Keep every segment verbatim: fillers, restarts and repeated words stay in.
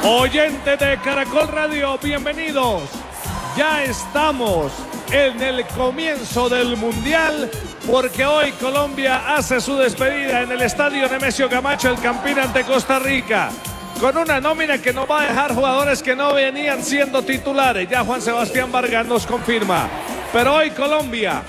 Oyentes de Caracol Radio, bienvenidos. Ya estamos en el comienzo del Mundial, porque hoy Colombia hace su despedida en el estadio Nemesio Camacho, el Campín, ante Costa Rica, con una nómina que nos va a dejar jugadores que no venían siendo titulares. Ya Juan Sebastián Vargas nos confirma. Pero hoy Colombia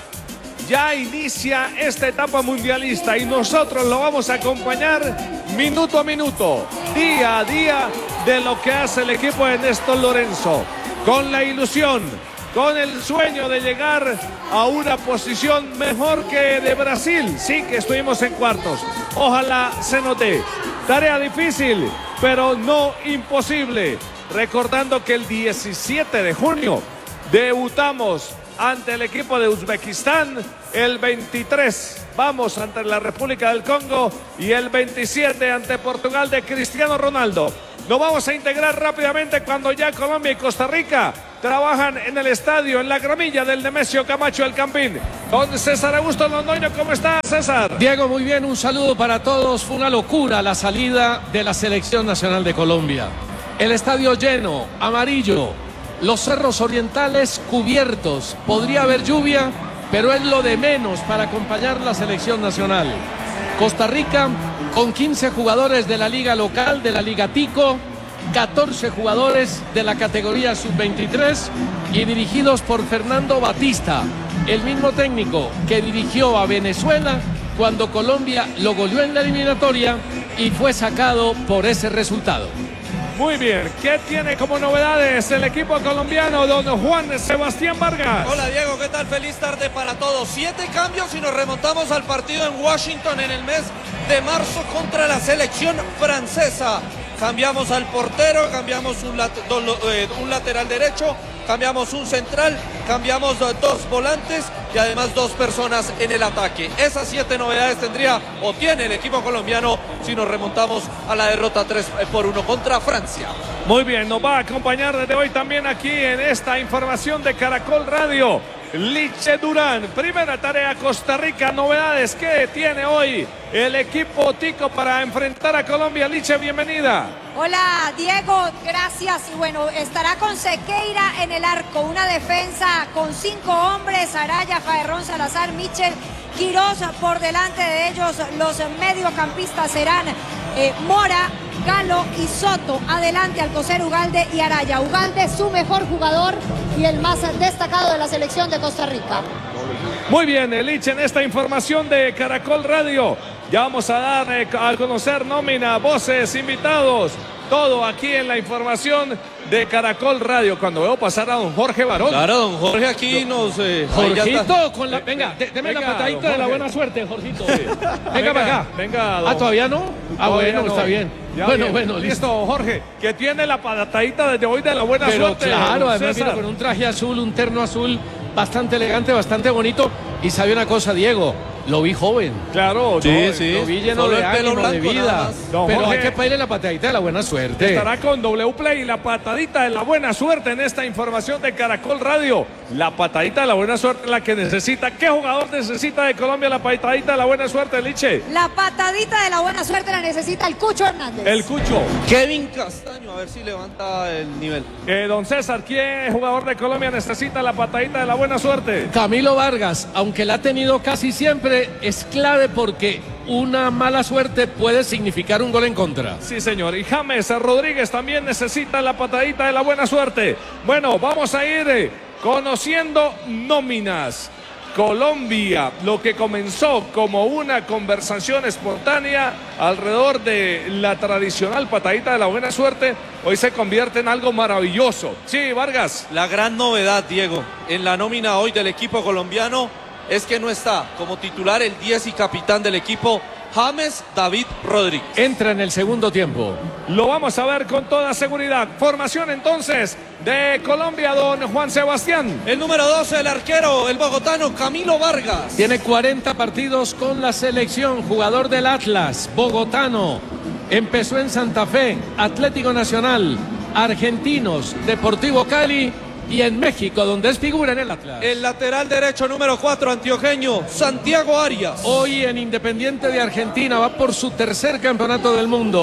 ya inicia esta etapa mundialista y nosotros lo vamos a acompañar minuto a minuto, día a día, de lo que hace el equipo de Néstor Lorenzo, con la ilusión, con el sueño de llegar a una posición mejor que de Brasil. Sí, que estuvimos en cuartos, ojalá se note. Tarea difícil, pero no imposible. Recordando que el diecisiete de junio debutamos ante el equipo de Uzbekistán, el veintitrés vamos ante la República del Congo y el veintisiete ante Portugal de Cristiano Ronaldo. Nos vamos a integrar rápidamente cuando ya Colombia y Costa Rica trabajan en el estadio, en la gramilla del Nemesio Camacho, el Campín. Don César Augusto Londoño, ¿cómo está, César? Diego, muy bien, un saludo para todos. Fue una locura la salida de la Selección Nacional de Colombia. El estadio lleno, amarillo, los cerros orientales cubiertos. Podría haber lluvia, pero es lo de menos para acompañar la Selección Nacional. Costa Rica con quince jugadores de la liga local, de la Liga Tico, catorce jugadores de la categoría sub veintitrés y dirigidos por Fernando Batista, el mismo técnico que dirigió a Venezuela cuando Colombia lo goleó en la eliminatoria y fue sacado por ese resultado. Muy bien, ¿qué tiene como novedades el equipo colombiano, don Juan Sebastián Vargas? Hola Diego, ¿qué tal? Feliz tarde para todos. Siete cambios y nos remontamos al partido en Washington en el mes de marzo contra la selección francesa. Cambiamos al portero, cambiamos un, lat do, eh, un lateral derecho, cambiamos un central, cambiamos dos volantes y además dos personas en el ataque. Esas siete novedades tendría o tiene el equipo colombiano si nos remontamos a la derrota tres por uno contra Francia. Muy bien, nos va a acompañar desde hoy también aquí en esta información de Caracol Radio, Liche Durán. Primera tarea, Costa Rica. Novedades que tiene hoy el equipo tico para enfrentar a Colombia. Liche, bienvenida. Hola Diego, gracias. Y bueno, estará con Sequeira en el arco, una defensa con cinco hombres: Araya, Faerrón, Salazar, Michel, Quirós. Por delante de ellos los mediocampistas serán eh, Mora, Galo y Soto. Adelante Alcocer, Ugalde y Araya. Ugalde, su mejor jugador y el más destacado de la selección de Costa Rica. Muy bien, Liche, en esta información de Caracol Radio. Ya vamos a dar eh, a conocer nómina, voces, invitados, todo aquí en la información de Caracol Radio. Cuando veo pasar a don Jorge Barón. Claro, don Jorge aquí nos... Eh, Jorgito, con la... Venga, deme la patadita de la buena suerte, Jorgito. Sí. Venga, venga para acá. Venga, don... Ah, ¿todavía no? Ah, todavía bueno, no. está bien. Ya bueno, bien. bueno, listo. Listo, Jorge, que tiene la patadita desde hoy de la buena Pero suerte. claro, además César. viene con un traje azul, un terno azul, bastante elegante, bastante bonito. Y sabe una cosa, Diego, lo vi joven. Claro, sí, no, sí. Lo vi lleno Solo de el pelo ánimo, de blanco, nada vida. más. Don Pero Jorge, hay que pedirle la patadita de la buena suerte. estará con W Play, la patadita de la buena suerte en esta información de Caracol Radio. La patadita de la buena suerte, la que necesita. ¿Qué jugador necesita de Colombia la patadita de la buena suerte, Liche? La patadita de la buena suerte la necesita el Cucho Hernández. El Cucho. Kevin Castaño, a ver si levanta el nivel. Eh, don César, ¿quién jugador de Colombia necesita la patadita de la buena suerte? Camilo Vargas, aunque la ha tenido casi siempre, es clave porque una mala suerte puede significar un gol en contra. Sí, señor. Y James Rodríguez también necesita la patadita de la buena suerte. Bueno, vamos a ir eh, conociendo nóminas. Colombia, lo que comenzó como una conversación espontánea alrededor de la tradicional patadita de la buena suerte, hoy se convierte en algo maravilloso. Sí, Vargas. La gran novedad, Diego, en la nómina hoy del equipo colombiano es que no está como titular el diez y capitán del equipo, James David Rodríguez. Entra en el segundo tiempo. Lo vamos a ver con toda seguridad. Formación entonces de Colombia, don Juan Sebastián. El número doce, el arquero, el bogotano Camilo Vargas. Tiene cuarenta partidos con la selección, jugador del Atlas, bogotano. Empezó en Santa Fe, Atlético Nacional, Argentinos, Deportivo Cali y en México, donde es figura en el Atlas. El lateral derecho número cuatro, antioqueño, Santiago Arias. Hoy en Independiente de Argentina va por su tercer campeonato del mundo.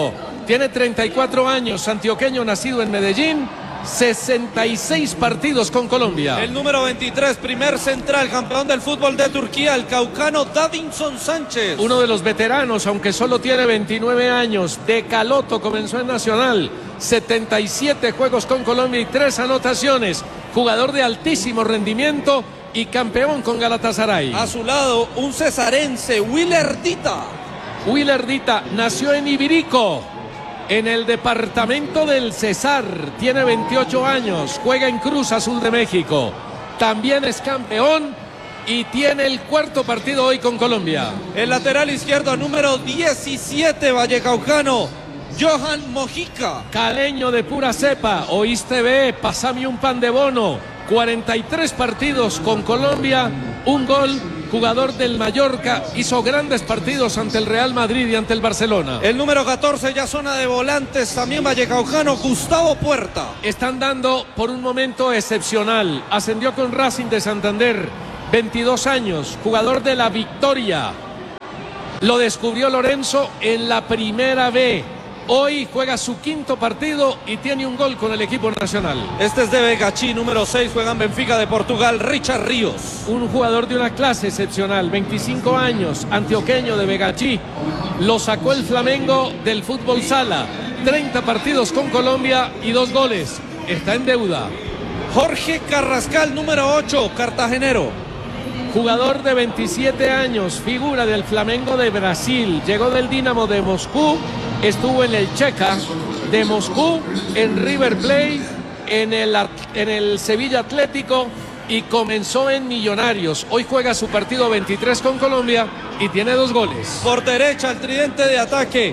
tiene treinta y cuatro años, antioqueño, nacido en Medellín, sesenta y seis partidos con Colombia. El número veintitrés, primer central, campeón del fútbol de Turquía, el caucano Davinson Sánchez. Uno de los veteranos, aunque solo tiene veintinueve años, de Caloto, comenzó en Nacional, setenta y siete juegos con Colombia y tres anotaciones, jugador de altísimo rendimiento y campeón con Galatasaray. A su lado, un cesarense, Willer Dita. Willer Dita nació en Ibirico, en el departamento del Cesar, tiene veintiocho años, juega en Cruz Azul de México, también es campeón y tiene el cuarto partido hoy con Colombia. El lateral izquierdo, número diecisiete, vallecaucano, Johan Mojica. Caleño de pura cepa, oíste ve, pasame un pan de bono, cuarenta y tres partidos con Colombia, un gol. Jugador del Mallorca, hizo grandes partidos ante el Real Madrid y ante el Barcelona. El número catorce, ya zona de volantes, también vallecaujano, Gustavo Puerta. Están dando por un momento excepcional. Ascendió con Racing de Santander, veintidós años, jugador de la Victoria. Lo descubrió Lorenzo en la primera B. Hoy juega su quinto partido y tiene un gol con el equipo nacional. Este es de Begachí, número seis, juega en Benfica de Portugal, Richard Ríos. Un jugador de una clase excepcional, veinticinco años, antioqueño de Begachí. Lo sacó el Flamengo del fútbol sala. treinta partidos con Colombia y dos goles. Está en deuda. Jorge Carrascal, número ocho, cartagenero. Jugador de veintisiete años, figura del Flamengo de Brasil. Llegó del Dinamo de Moscú. Estuvo en el Checa de Moscú, en River Plate, en el, en el Sevilla Atlético y comenzó en Millonarios. Hoy juega su partido veintitrés con Colombia y tiene dos goles. Por derecha, el tridente de ataque,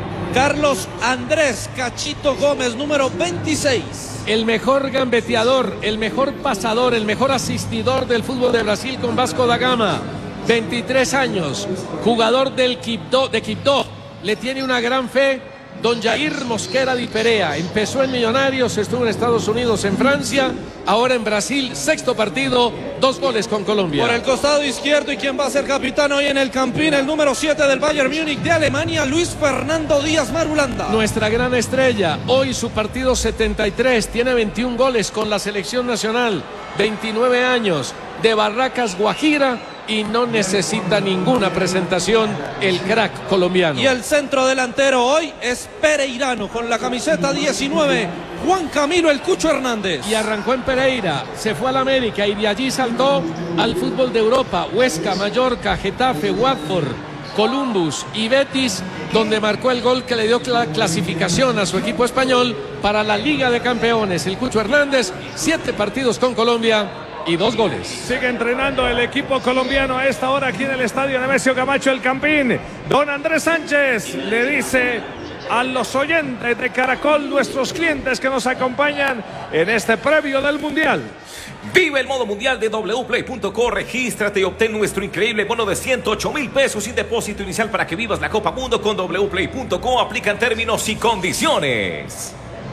Carlos Andrés Cachito Gómez, número veintiséis. El mejor gambeteador, el mejor pasador, el mejor asistidor del fútbol de Brasil con Vasco da Gama. veintitrés años, jugador del Quibdó, de Quibdó. Le tiene una gran fe don Jair Mosquera Di Perea. Empezó en Millonarios, estuvo en Estados Unidos, en Francia, ahora en Brasil, sexto partido, dos goles con Colombia. Por el costado izquierdo, y quien va a ser capitán hoy en el Campín, el número siete del Bayern Múnich de Alemania, Luis Fernando Díaz Marulanda. Nuestra gran estrella, hoy su partido setenta y tres, tiene veintiún goles con la selección nacional, veintinueve años, de Barracas, Guajira, y no necesita ninguna presentación el crack colombiano. Y el centro delantero hoy es Pereirano con la camiseta diecinueve, Juan Camilo El Cucho Hernández. Y arrancó en Pereira, se fue al América y de allí saltó al fútbol de Europa, Huesca, Mallorca, Getafe, Watford, Columbus y Betis, donde marcó el gol que le dio la clasificación a su equipo español para la Liga de Campeones. El Cucho Hernández, siete partidos con Colombia y dos goles. Sigue entrenando el equipo colombiano a esta hora aquí en el estadio Nemesio Camacho, el Campín. Don Andrés Sánchez le dice a los oyentes de Caracol, nuestros clientes que nos acompañan en este previo del Mundial: vive el modo mundial de doble u play punto co, regístrate y obtén nuestro increíble bono de ciento ocho mil pesos sin depósito inicial para que vivas la Copa Mundo con doble u play punto co. Aplican términos y condiciones.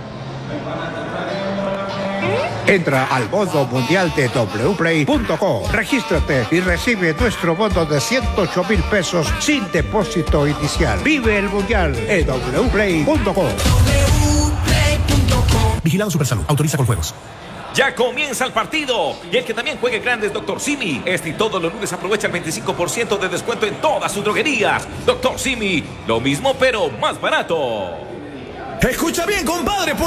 Entra al modo mundial de doble u play punto co, regístrate y recibe nuestro bono de ciento ocho mil pesos sin depósito inicial. Vive el mundial en doble u play punto co. Vigilado Supersalud, autoriza con juegos. Ya comienza el partido y el que también juegue grande es Doctor Simi. Este y todos los lunes aprovecha el veinticinco por ciento de descuento en todas sus droguerías. Doctor Simi, lo mismo pero más barato. Escucha bien, compadre.